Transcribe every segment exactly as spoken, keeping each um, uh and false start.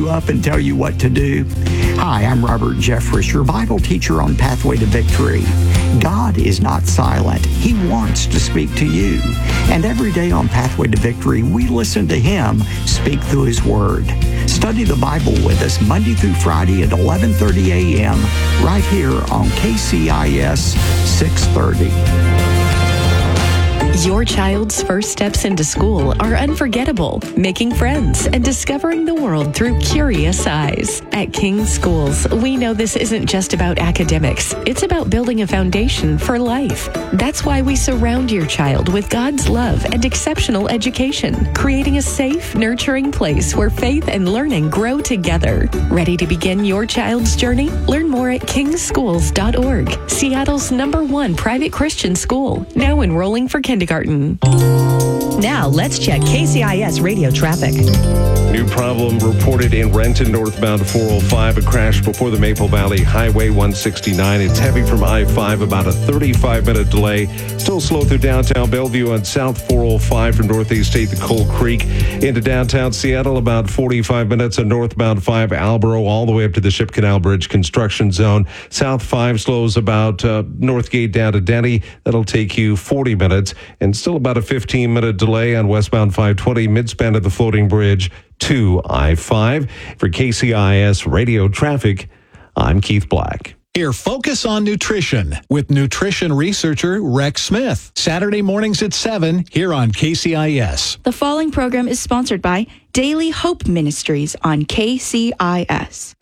up and tell you what to do. Hi, I'm Robert Jeffress, your Bible teacher on Pathway to Victory. God is not silent. He wants to speak to you. And every day on Pathway to Victory, we listen to Him speak through His Word. Study the Bible with us Monday through Friday at eleven thirty a.m. right here on K C I S six thirty. Your child's first steps into school are unforgettable, making friends and discovering the world through curious eyes. At King Schools, we know this isn't just about academics. It's about building a foundation for life. That's why we surround your child with God's love and exceptional education, creating a safe, nurturing place where faith and learning grow together. Ready to begin your child's journey? Learn more at king schools dot org, Seattle's number one private Christian school, now enrolling for kindergarten. Now, let's check K C I S radio traffic. New problem reported in Renton, northbound four oh five. A crash before the Maple Valley Highway one sixty-nine. It's heavy from I five, about a thirty-five minute delay. Still slow through downtown Bellevue on South four oh five from Northeast eighth to Coal Creek. Into downtown Seattle, about forty-five minutes on northbound five Albro, all the way up to the Ship Canal Bridge construction zone. South five slows about uh, Northgate down to Denny. That'll take you forty minutes. And still about a fifteen minute delay on westbound five twenty, midspan of the floating bridge to I five. For K C I S Radio Traffic, I'm Keith Black. Here, Focus on Nutrition with nutrition researcher Rex Smith. Saturday mornings at seven here on K C I S. The following program is sponsored by Daily Hope Ministries on K C I S.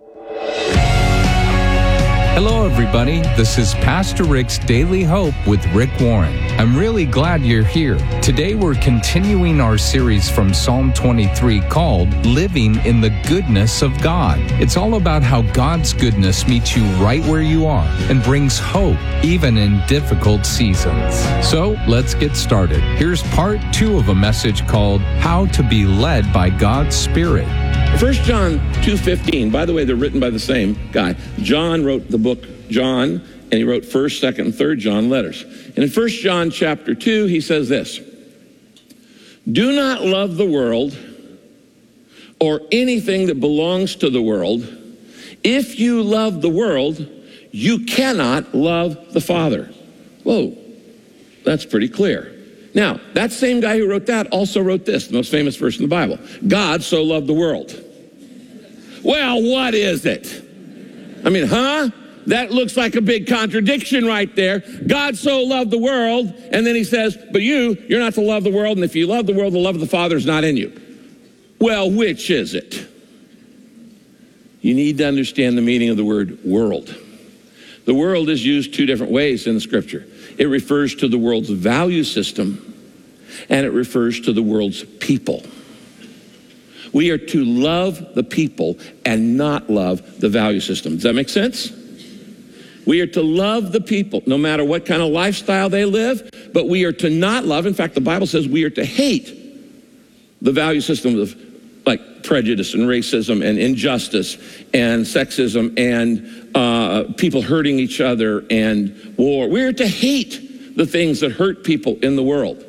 Hello, everybody. This is Pastor Rick's Daily Hope with Rick Warren. I'm really glad you're here. Today, we're continuing our series from Psalm twenty-three called Living in the Goodness of God. It's all about how God's goodness meets you right where you are and brings hope even in difficult seasons. So, let's get started. Here's part two of a message called How to Be Led by God's Spirit. First John two fifteen, by the way, they're written by the same guy. John wrote the book John, and he wrote first, second, and third John letters. And in First John chapter two, he says this: do not love the world or anything that belongs to the world. If you love the world, you cannot love the Father. Whoa, that's pretty clear. Now, that same guy who wrote that also wrote this, the most famous verse in the Bible. God so loved the world. Well, what is it? I mean, huh? That looks like a big contradiction right there. God so loved the world, and then he says, but you, you're not to love the world, and if you love the world, the love of the Father is not in you. Well, which is it? You need to understand the meaning of the word world. The world is used two different ways in the Scripture. It refers to the world's value system, and it refers to the world's people. We are to love the people and not love the value system. Does that make sense? We are to love the people, no matter what kind of lifestyle they live, but we are to not love. In fact, the Bible says we are to hate the value system of like prejudice and racism and injustice and sexism and uh, people hurting each other and war. We are to hate the things that hurt people in the world.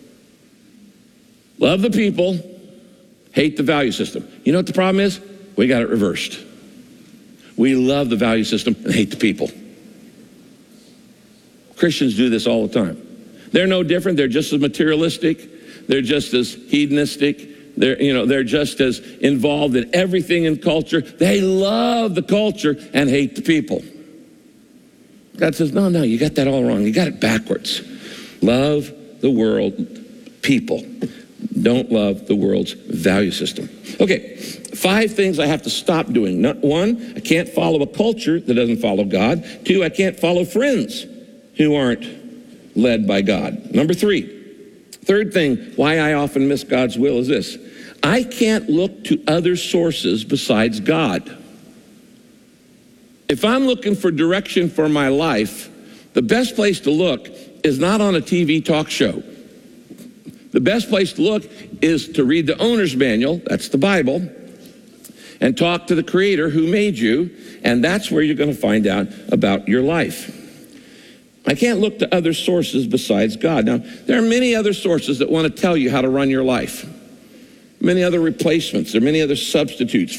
Love the people, hate the value system. You know what the problem is? We got it reversed. We love the value system and hate the people. Christians do this all the time. They're no different. They're just as materialistic. They're just as hedonistic. They're, you know, they're just as involved in everything in culture. They love the culture and hate the people. God says, no, no, you got that all wrong. You got it backwards. Love the world, people. Don't love the world's value system. Okay, five things I have to stop doing. Not, one, I can't follow a culture that doesn't follow God. Two, I can't follow friends who aren't led by God. Number three, third thing, why I often miss God's will is this. I can't look to other sources besides God. If I'm looking for direction for my life, the best place to look is not on a T V talk show. The best place to look is to read the owner's manual, that's the Bible, and talk to the Creator who made you, and that's where you're going to find out about your life. I can't look to other sources besides God. Now, there are many other sources that want to tell you how to run your life. Many other replacements. There are many other substitutes